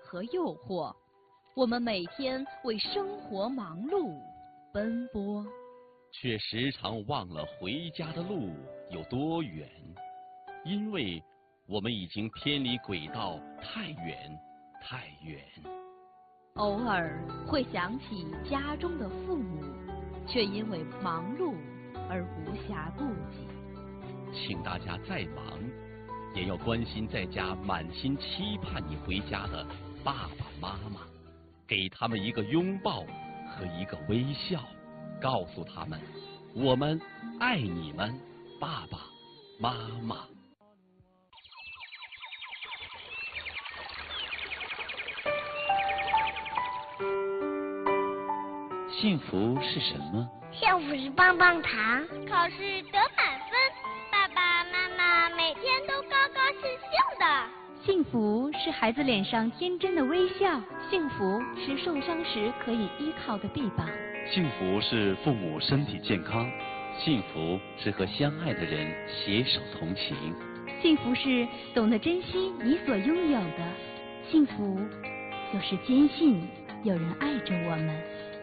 和诱惑，我们每天为生活忙碌奔波， 却时常忘了回家的路有多远，因为我们已经偏离轨道太远太远。 偶尔会想起家中的父母，却因为忙碌而无暇顾及。 请大家再忙，也要关心在家满心期盼你回家的爸爸妈妈，给他们一个拥抱和一个微笑，告诉他们我们爱你们，爸爸妈妈。 幸福是什么？ 幸福是棒棒糖， 考试得满分，爸爸妈妈每天都高高兴兴的。 幸福是孩子脸上天真的微笑，幸福是受伤时可以依靠的臂膀， 幸福是父母身体健康，幸福是和相爱的人携手同行， 幸福是懂得珍惜你所拥有的，幸福就是坚信有人爱着我们。